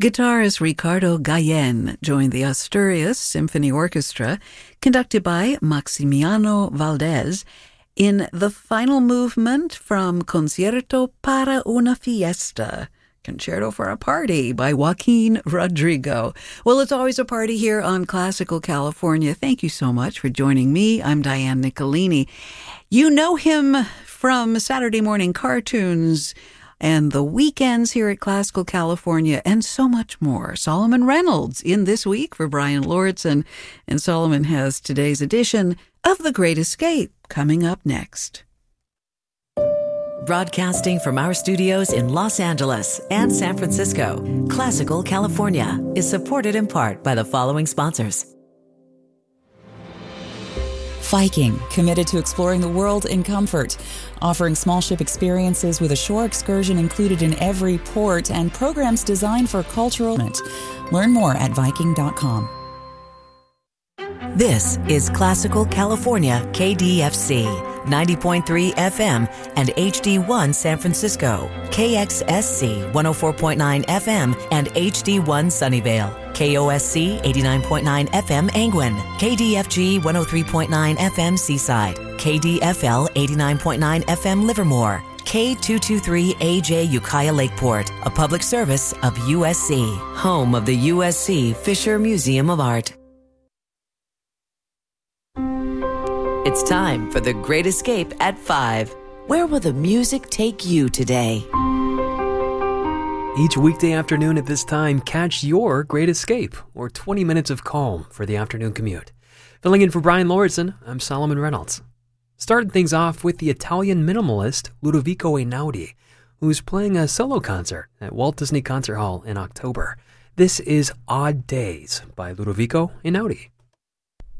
Guitarist Ricardo Gallen joined the Asturias Symphony Orchestra, conducted by Maximiano Valdez, in the final movement from Concierto para una Fiesta, Concerto for a Party by Joaquin Rodrigo. Well, it's always a party here on Classical California. Thank you so much for joining me. I'm Diane Nicolini. You know him from Saturday morning cartoons and the weekends here at Classical California, and so much more. Solomon Reynolds in this week for Brian Lordson, and Solomon has today's edition of The Great Escape coming up next. Broadcasting from our studios in Los Angeles and San Francisco, Classical California is supported in part by the following sponsors. Viking, committed to exploring the world in comfort, offering small ship experiences with a shore excursion included in every port and programs designed for cultural. Learn more at Viking.com. This is Classical California KDFC, 90.3 FM and HD1 San Francisco, KXSC 104.9 FM and HD1 Sunnyvale, KOSC 89.9 FM Angwin, KDFG 103.9 FM Seaside, KDFL 89.9 FM Livermore, K223AJ Ukiah Lakeport, a public service of USC, home of the USC Fisher Museum of Art. It's time for The Great Escape at 5. Where will the music take you today? Each weekday afternoon at this time, catch your Great Escape, or 20 minutes of calm for the afternoon commute. Filling in for Brian Lordson, I'm Solomon Reynolds. Started things off with the Italian minimalist Ludovico Einaudi, who's playing a solo concert at Walt Disney Concert Hall in October. This is Odd Days by Ludovico Einaudi.